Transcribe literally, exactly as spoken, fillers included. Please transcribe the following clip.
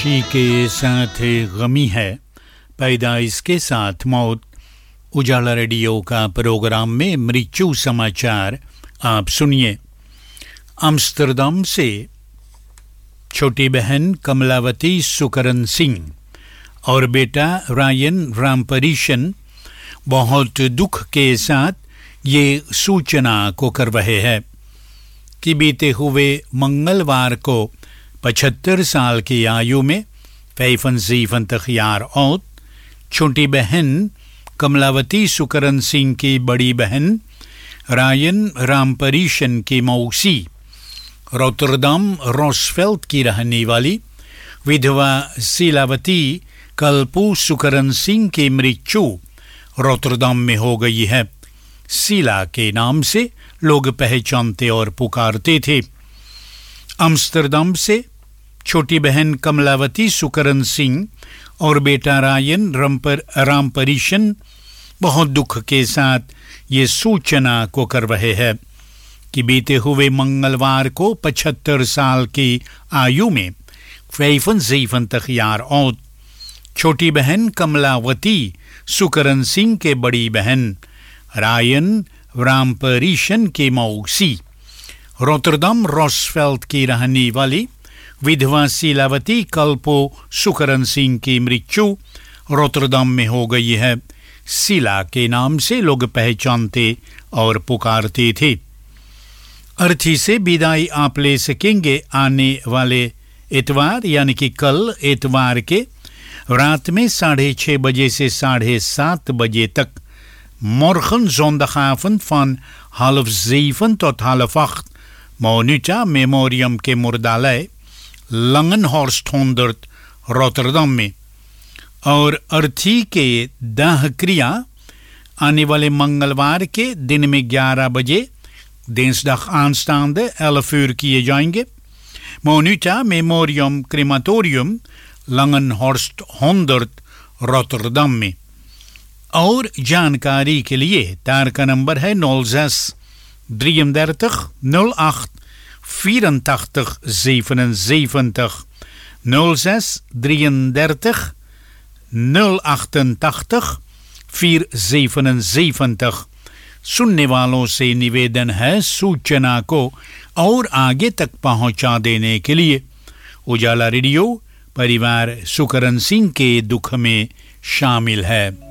खुशी के साथ गमी है, पैदाइश के साथ मौत। उजाला रेडियो का प्रोग्राम में मृत्यु समाचार आप सुनिए। आम्स्टरडम से छोटी बहन कमलावती सुकरण सिंह और बेटा रायन रामपरीशन बहुत दुख के साथ ये सूचना को कर रहे हैं कि बीते हुए मंगलवार को पचहत्तर साल की आयु में फैफनजीफंतख यार औत छोटी बहन कमलावती सुकरण सिंह की बड़ी बहन रायन रामपरीशन की मौसी रोटरडम रोसवेल्ट की रहने वाली विधवा शीलावती कल्पू सुकरण सिंह की मृत्यु रोटरडम में हो गई है। शीला के नाम से लोग पहचानते और पुकारते थे। आम्स्टरडम से छोटी बहन कमलावती सुकरण सिंह और बेटा रायन रामपरीशन बहुत दुख के साथ ये सूचना को कर रहे हैं कि बीते हुए मंगलवार को पचहत्तर साल की आयु में फैफनजीफंतख यार औत छोटी बहन कमलावती सुकरण सिंह के बड़ी बहन रायन रामपरीशन के मौसी रोटरडम रोसवेल्ट की रहने वाली विधवा शीलावती कल्पो सुकरण सिंह की मृत्यु रोटरडम में हो गई है। शीला के नाम से लोग पहचानते और पुकारते थे। अर्थी से विदाई आप ले सकेंगे आने वाले इतवार यानी कि कल इतवार के रात में साढ़े छः बजे से साढ़े सात बजे तक morgen zondagavond van half zeven tot half acht Monuta Memoriam के मुर्दालय लंगनहॉर्स्ट हॉन्डर्ट रोटरडम में और अर्थी के दाह क्रिया आने वाले मंगलवार के दिन में ग्यारह बजे dinsdag aanstaande elf uur किए जाएंगे। Monuta Memoriam क्रेमाटोरियम लंगनहॉर्स्ट हॉन्डर्ट रोटरडम में। और जानकारी के लिए तार का नंबर है nul zes drieëndertig nul acht vierentachtig zevenenzeventig nul zes drieëndertig nul achtentachtig vier zevenenzeventig। सुनने वालों से निवेदन है सूचना को और आगे तक पहुंचा देने के लिए। उजाला रेडियो परिवार सुकरण सिंह के दुख में शामिल है।